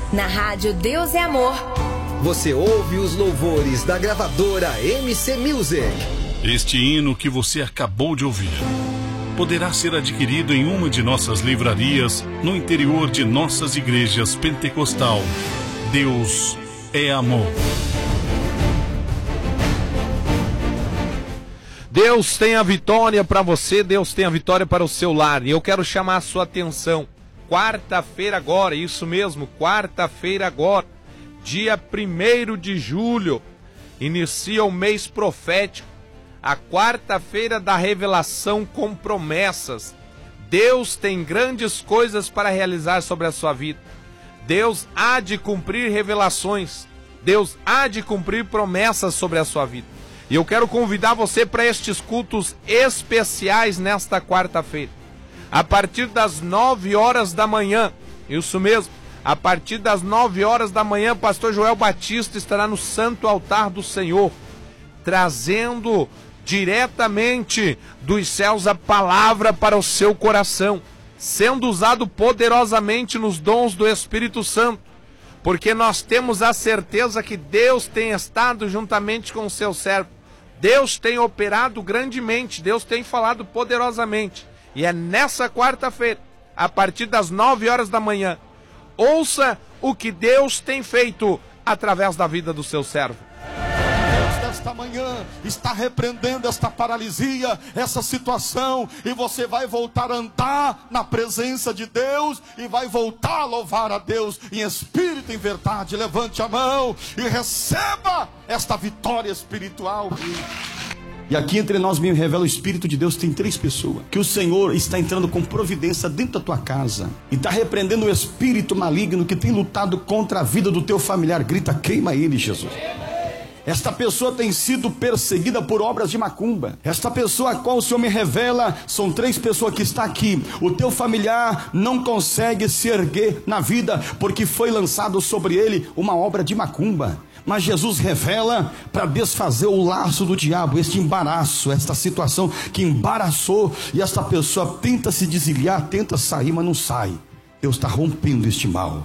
Na rádio Deus é Amor. Você ouve os louvores da gravadora MC Music. Este hino que você acabou de ouvir poderá ser adquirido em uma de nossas livrarias no interior de nossas igrejas pentecostal. Deus é Amor. Deus tem a vitória para você, Deus tem a vitória para o seu lar. E eu quero chamar a sua atenção. Quarta-feira agora, isso mesmo, quarta-feira agora, dia 1º de julho, inicia o mês profético, a quarta-feira da revelação com promessas. Deus tem grandes coisas para realizar sobre a sua vida. Deus há de cumprir revelações, Deus há de cumprir promessas sobre a sua vida. E eu quero convidar você para estes cultos especiais nesta quarta-feira. A partir das 9 horas da manhã, isso mesmo, a partir das 9 horas da manhã, pastor Joel Batista estará no Santo Altar do Senhor, trazendo diretamente dos céus a palavra para o seu coração, sendo usado poderosamente nos dons do Espírito Santo, porque nós temos a certeza que Deus tem estado juntamente com o seu servo, Deus tem operado grandemente, Deus tem falado poderosamente. E é nessa quarta-feira, a partir das 9 horas da manhã, ouça o que Deus tem feito através da vida do seu servo. Deus desta manhã está repreendendo esta paralisia, essa situação, e você vai voltar a andar na presença de Deus e vai voltar a louvar a Deus em espírito e em verdade. Levante a mão e receba esta vitória espiritual. E aqui entre nós me revela o Espírito de Deus. Tem 3 pessoas que o Senhor está entrando com providência dentro da tua casa e está repreendendo o espírito maligno que tem lutado contra a vida do teu familiar. Grita, queima ele, Jesus. Esta pessoa tem sido perseguida por obras de macumba. Esta pessoa a qual o Senhor me revela, são 3 pessoas que estão aqui. O teu familiar não consegue se erguer na vida porque foi lançado sobre ele uma obra de macumba. Mas Jesus revela para desfazer o laço do diabo, este embaraço, esta situação que embaraçou, e esta pessoa tenta se desiliar, tenta sair, mas não sai. Deus está rompendo este mal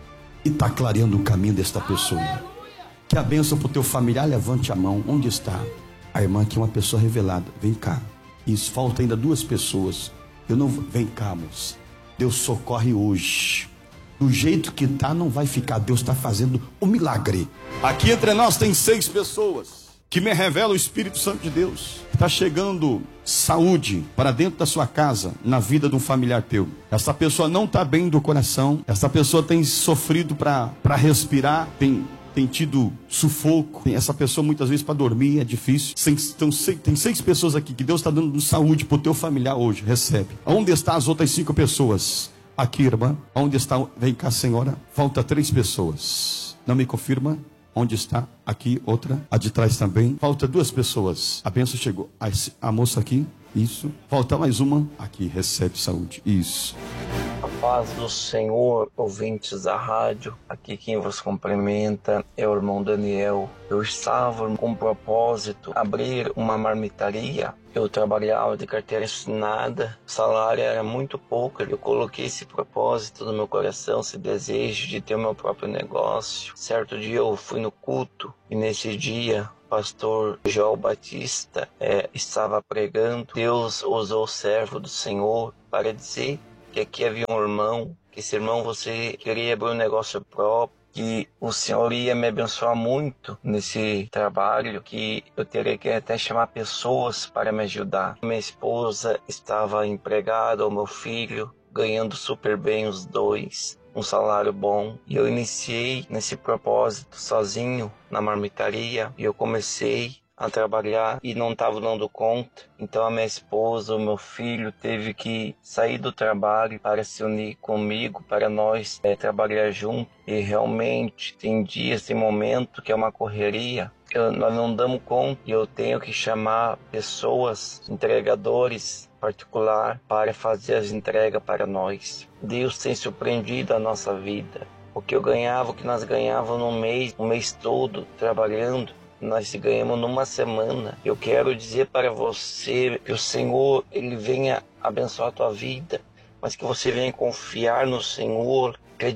e está clareando o caminho desta pessoa. Que a bênção para o teu familiar. Levante a mão. Onde está? A irmã aqui é uma pessoa revelada. Vem cá. Isso, falta ainda 2 pessoas. Eu não vou. Vem cá, moça. Deus socorre hoje. Do jeito que está, não vai ficar. Deus está fazendo um milagre. Aqui entre nós tem 6 pessoas que me revelam o Espírito Santo de Deus. Está chegando saúde para dentro da sua casa, na vida de um familiar teu. Essa pessoa não está bem do coração. Essa pessoa tem sofrido para respirar, tem tido sufoco. Essa pessoa muitas vezes para dormir é difícil. Tem 6 pessoas aqui que Deus está dando saúde para o teu familiar hoje. Recebe. Onde estão as outras 5 pessoas? Aqui, irmã. Onde está? Vem cá, senhora. Falta 3 pessoas. Não me confirma? Onde está? Aqui, outra. A de trás também. Falta 2 pessoas. A bênção chegou. A moça aqui. Isso. Falta mais uma. Aqui, recebe saúde. Isso. A paz do Senhor, ouvintes da rádio. Aqui quem vos cumprimenta é o irmão Daniel. Eu estava com propósito abrir uma marmitaria. Eu trabalhava de carteira assinada, o salário era muito pouco. Eu coloquei esse propósito no meu coração, esse desejo de ter o meu próprio negócio. Certo dia eu fui no culto e nesse dia o pastor Joel Batista estava pregando. Deus usou o servo do Senhor para dizer que aqui havia um irmão, que esse irmão você queria abrir um negócio próprio, que o Senhor ia me abençoar muito nesse trabalho, que eu teria que até chamar pessoas para me ajudar. Minha esposa estava empregada, o meu filho ganhando super bem os 2, um salário bom. E eu iniciei nesse propósito sozinho na marmitaria e eu comecei a trabalhar e não estava dando conta. Então a minha esposa, o meu filho teve que sair do trabalho para se unir comigo, para nós trabalhar junto. E realmente tem dias, tem momento que é uma correria. Nós não damos conta e eu tenho que chamar pessoas, entregadores particular, para fazer as entregas para nós. Deus tem surpreendido a nossa vida. O que eu ganhava, o que nós ganhávamos no mês, um mês todo trabalhando, nós ganhamos numa semana. Eu quero dizer para você que o Senhor, Ele venha abençoar a tua vida, mas que você venha confiar no Senhor, acreditar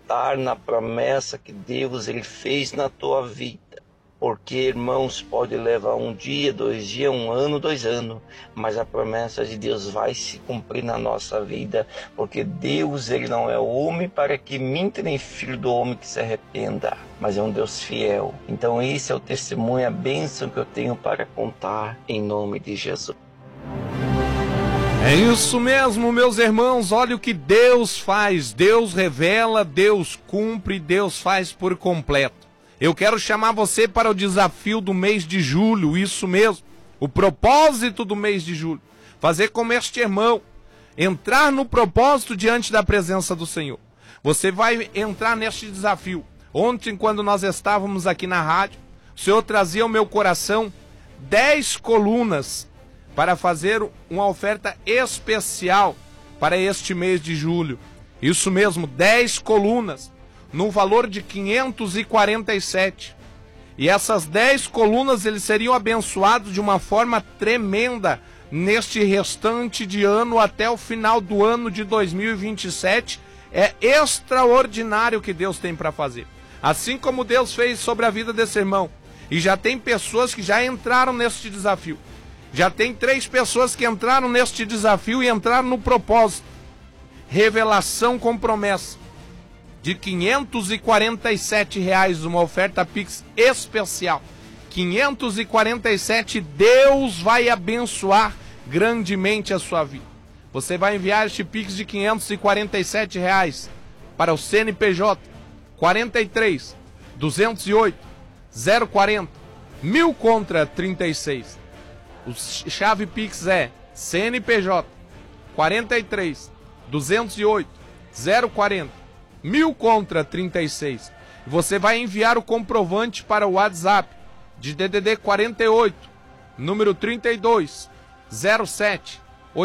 acreditar na promessa que Deus ele fez na tua vida. Porque, irmãos, pode levar um dia, 2 dias, 1 ano, 2 anos, mas a promessa de Deus vai se cumprir na nossa vida, porque Deus ele não é homem para que minta, nem filho do homem que se arrependa, mas é um Deus fiel. Então esse é o testemunho, a bênção que eu tenho para contar em nome de Jesus. É isso mesmo, meus irmãos, olha o que Deus faz, Deus revela, Deus cumpre, Deus faz por completo. Eu quero chamar você para o desafio do mês de julho, isso mesmo, o propósito do mês de julho. Fazer como este irmão, entrar no propósito diante da presença do Senhor. Você vai entrar neste desafio. Ontem, quando nós estávamos aqui na rádio, o Senhor trazia ao meu coração 10 colunas para fazer uma oferta especial para este mês de julho. Isso mesmo, 10 colunas. No valor de 547. E essas 10 colunas eles seriam abençoados de uma forma tremenda neste restante de ano até o final do ano de 2027. É extraordinário o que Deus tem para fazer. Assim como Deus fez sobre a vida desse irmão. E já tem pessoas que já entraram neste desafio. Já tem 3 pessoas que entraram neste desafio e entraram no propósito. Revelação com promessa. De R$ 547, uma oferta Pix especial. 547, Deus vai abençoar grandemente a sua vida. Você vai enviar este Pix de R$ 547 para o CNPJ 43 208 040 1000 contra 36. O chave Pix é CNPJ 43 208 040 1000 contra 36. E você vai enviar o comprovante para o WhatsApp de DDD 48, número 32 07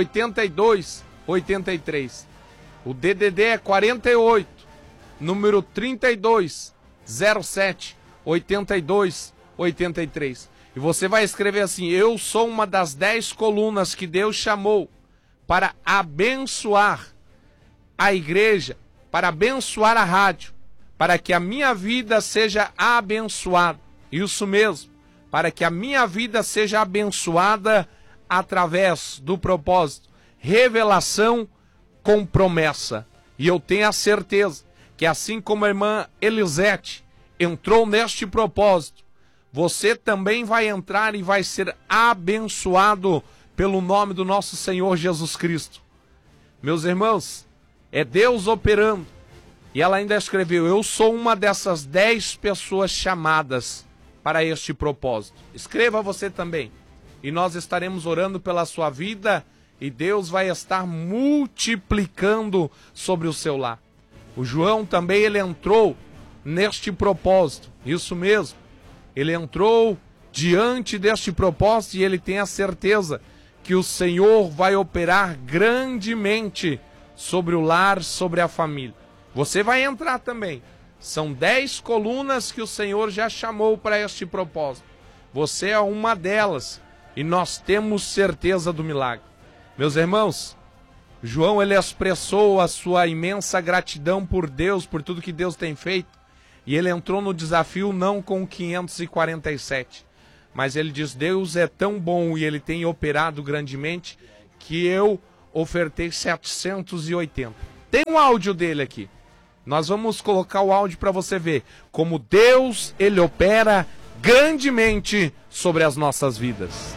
82 83. O DDD é 48, número 32 07 82 83. E você vai escrever assim: eu sou uma das 10 colunas que Deus chamou para abençoar a igreja, para abençoar a rádio, para que a minha vida seja abençoada. Isso mesmo, para que a minha vida seja abençoada através do propósito, revelação com promessa. E eu tenho a certeza que assim como a irmã Elisete entrou neste propósito, você também vai entrar e vai ser abençoado pelo nome do nosso Senhor Jesus Cristo. Meus irmãos, é Deus operando. E ela ainda escreveu: eu sou uma dessas 10 pessoas chamadas para este propósito. Escreva você também. E nós estaremos orando pela sua vida e Deus vai estar multiplicando sobre o seu lar. O João também, ele entrou neste propósito. Isso mesmo. Ele entrou diante deste propósito e ele tem a certeza que o Senhor vai operar grandemente sobre o lar, sobre a família. Você vai entrar também. São 10 colunas que o Senhor já chamou para este propósito. Você é uma delas e nós temos certeza do milagre. Meus irmãos, João ele expressou a sua imensa gratidão por Deus, por tudo que Deus tem feito. E ele entrou no desafio não com 547. Mas ele diz: Deus é tão bom e ele tem operado grandemente que eu ofertei 780. Tem um áudio dele aqui. Nós vamos colocar o áudio para você ver como Deus ele opera grandemente sobre as nossas vidas.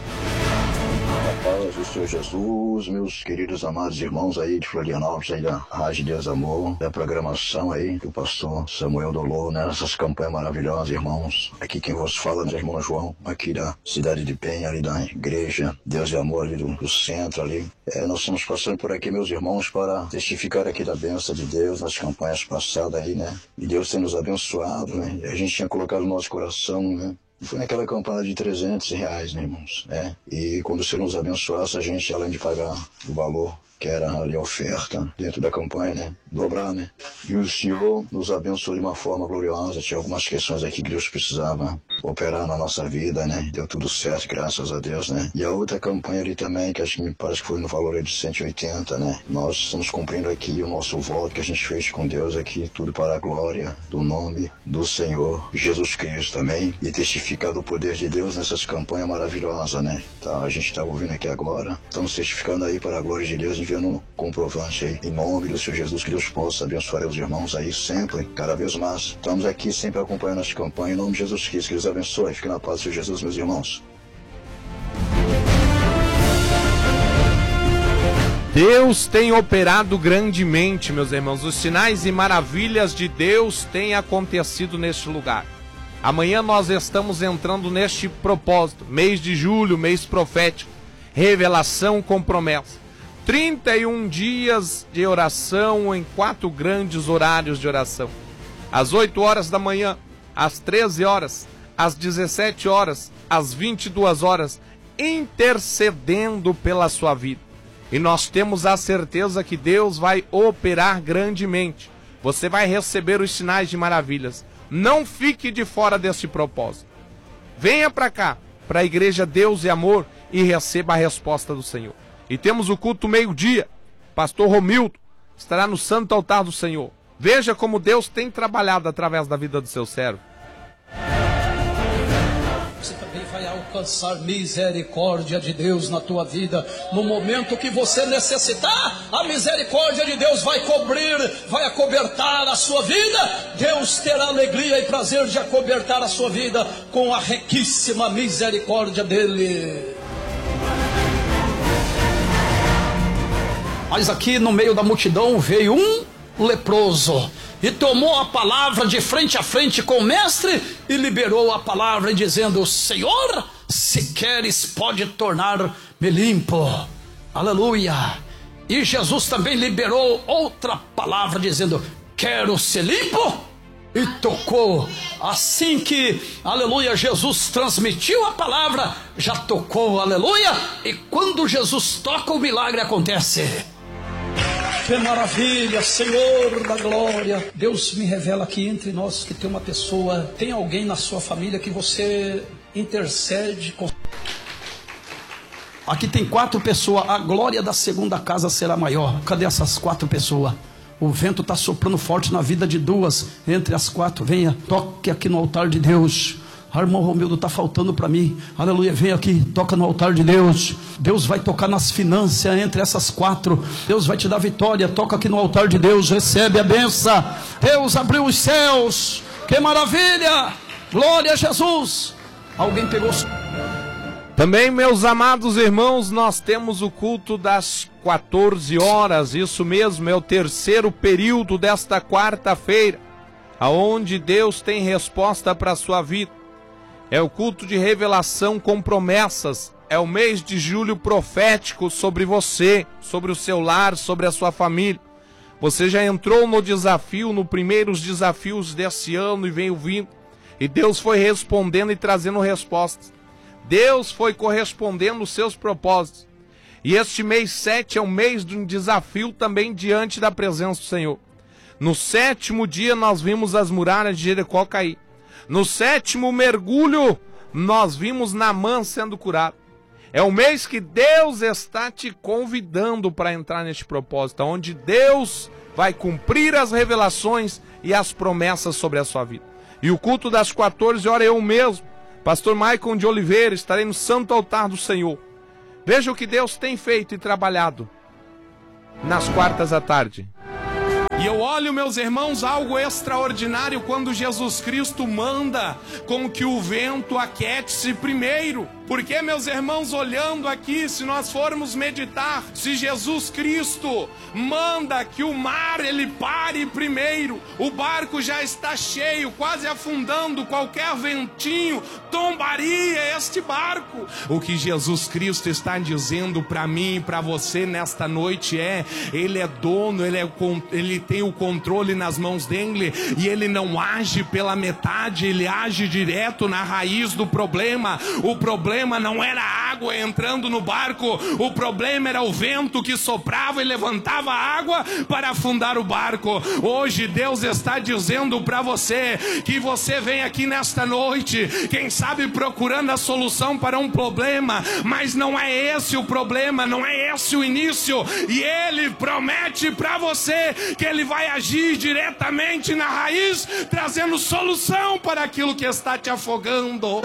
Paz do Senhor Jesus, meus queridos amados irmãos aí de Florianópolis, aí da Rádio Deus Amor, da programação aí do pastor Samuel Dolor, né? Essas campanhas maravilhosas, irmãos. Aqui quem vos fala é o irmão João, aqui da cidade de Penha, ali da igreja Deus de Amor, ali do centro ali. Nós estamos passando por aqui, meus irmãos, para testificar aqui da bênção de Deus nas campanhas passadas aí, né? E Deus tem nos abençoado, né? A gente tinha colocado no nosso coração, né? Foi naquela campanha de R$300, né, irmãos? E quando o Senhor nos abençoasse, a gente, além de pagar o valor que era ali a oferta dentro da campanha, né? Dobrar, né? E o Senhor nos abençoou de uma forma gloriosa. Tinha algumas questões aqui que Deus precisava operar na nossa vida, né? Deu tudo certo, graças a Deus, né? E a outra campanha ali também, que acho que me parece que foi no valor de 180, né? Nós estamos cumprindo aqui o nosso voto que a gente fez com Deus aqui, tudo para a glória do nome do Senhor Jesus Cristo também, e testificar do poder de Deus nessas campanhas maravilhosas, né? Tá, a gente está ouvindo aqui agora, estamos testificando aí para a glória de Deus, enviando um comprovante aí, em nome do Senhor Jesus, que Deus possa abençoar os irmãos aí sempre, cada vez mais. Estamos aqui sempre acompanhando as campanhas, em nome de Jesus Cristo, que Deus abençoe, fique na paz do Senhor Jesus, meus irmãos. Deus tem operado grandemente, meus irmãos. Os sinais e maravilhas de Deus têm acontecido neste lugar. Amanhã nós estamos entrando neste propósito, mês de julho, mês profético, revelação com promessa. 31 dias de oração em 4 grandes horários de oração. Às 8 horas da manhã, às 13 horas, às 17 horas, às 22 horas, intercedendo pela sua vida. E nós temos a certeza que Deus vai operar grandemente. Você vai receber os sinais de maravilhas. Não fique de fora desse propósito. Venha para cá, para a Igreja Deus e Amor, e receba a resposta do Senhor. E temos o culto meio-dia. Pastor Romildo estará no Santo Altar do Senhor. Veja como Deus tem trabalhado através da vida do seu servo. Você também vai alcançar misericórdia de Deus na tua vida. No momento que você necessitar, a misericórdia de Deus vai cobrir, vai acobertar a sua vida. Deus terá alegria e prazer de acobertar a sua vida com a riquíssima misericórdia dele. Mas aqui no meio da multidão veio um leproso e tomou a palavra de frente a frente com o mestre e liberou a palavra dizendo: Senhor, se queres pode tornar-me limpo. Aleluia. E Jesus também liberou outra palavra dizendo: quero ser limpo. E tocou. Assim que, aleluia, Jesus transmitiu a palavra, já tocou, aleluia. E quando Jesus toca, o milagre acontece. Que maravilha, Senhor da glória. Deus me revela aqui entre nós que tem uma pessoa, tem alguém na sua família que você intercede com... Aqui tem 4 pessoas, a glória da segunda casa será maior. Cadê essas 4 pessoas? O vento está soprando forte na vida de 2, entre as 4, venha, toque aqui no altar de Deus. Irmão Romildo, está faltando para mim, aleluia, vem aqui, toca no altar de Deus. Deus vai tocar nas finanças entre essas 4, Deus vai te dar vitória, toca aqui no altar de Deus, recebe a benção. Deus abriu os céus, que maravilha, glória a Jesus. Alguém pegou... Também, meus amados irmãos, nós temos o culto das 14 horas, isso mesmo, é o terceiro período desta quarta-feira, aonde Deus tem resposta para a sua vida. É o culto de revelação com promessas. É o mês de julho profético sobre você, sobre o seu lar, sobre a sua família. Você já entrou no desafio, nos primeiros desafios desse ano e veio vindo. E Deus foi respondendo e trazendo respostas. Deus foi correspondendo os seus propósitos. E este mês 7 é um mês de um desafio também diante da presença do Senhor. No 7º dia nós vimos as muralhas de Jericó cair. No 7º mergulho, nós vimos Naamã sendo curado. É um mês que Deus está te convidando para entrar neste propósito, onde Deus vai cumprir as revelações e as promessas sobre a sua vida. E o culto das 14 horas eu mesmo, Pastor Maicon de Oliveira, estarei no Santo Altar do Senhor. Veja o que Deus tem feito e trabalhado nas quartas à tarde. E eu olho, meus irmãos, algo extraordinário quando Jesus Cristo manda com que o vento aquiete-se primeiro. Porque, meus irmãos, olhando aqui, se nós formos meditar, se Jesus Cristo manda que o mar ele pare primeiro, o barco já está cheio, quase afundando, qualquer ventinho tombaria este barco. O que Jesus Cristo está dizendo para mim e para você nesta noite é: Ele é dono, Ele tem o controle nas mãos dele, e Ele não age pela metade, Ele age direto na raiz do problema. O problema problema não era a água entrando no barco, o problema era o vento que soprava e levantava a água para afundar o barco. Hoje Deus está dizendo para você que você vem aqui nesta noite, quem sabe procurando a solução para um problema, mas não é esse o problema, não é esse o início, e Ele promete para você que Ele vai agir diretamente na raiz, trazendo solução para aquilo que está te afogando.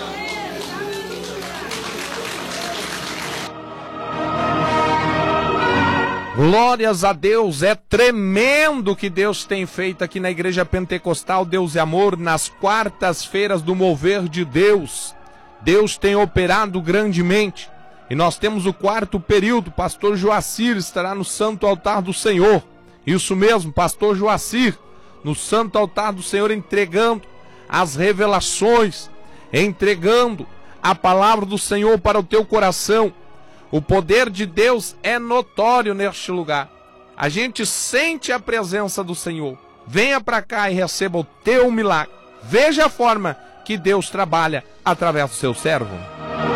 Glórias a Deus, é tremendo o que Deus tem feito aqui na Igreja Pentecostal Deus e Amor, nas quartas-feiras do mover de Deus. Deus tem operado grandemente, e nós temos o quarto período. Pastor Joacir estará no Santo Altar do Senhor, isso mesmo, Pastor Joacir, no Santo Altar do Senhor, entregando as revelações, entregando a palavra do Senhor para o teu coração. O poder de Deus é notório neste lugar. A gente sente a presença do Senhor. Venha para cá e receba o teu milagre. Veja a forma que Deus trabalha através do seu servo.